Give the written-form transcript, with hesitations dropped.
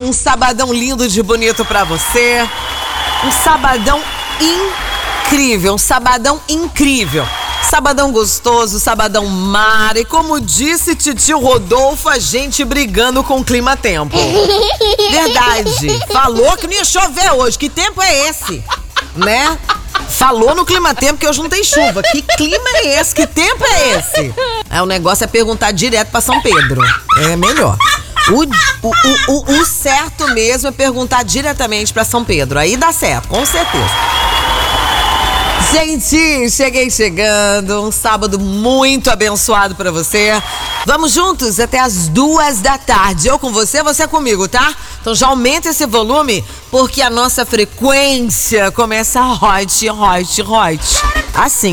Um sabadão lindo de bonito pra você. Um sabadão incrível, um sabadão incrível. Sabadão gostoso, sabadão mar. E como disse titio Rodolfo, a gente brigando com o clima-tempo. Verdade. Falou que não ia chover hoje. Que tempo é esse? Né? Falou no clima-tempo que hoje não tem chuva. Que clima é esse? Que tempo é esse? O negócio é perguntar direto pra São Pedro. É melhor. O certo mesmo é perguntar diretamente pra São Pedro. Aí dá certo, com certeza. Gente, cheguei chegando. Um sábado muito abençoado pra você. Vamos juntos até as 2 da tarde. Eu com você, você comigo, tá? Então já aumenta esse volume, porque a nossa frequência começa hot. Assim.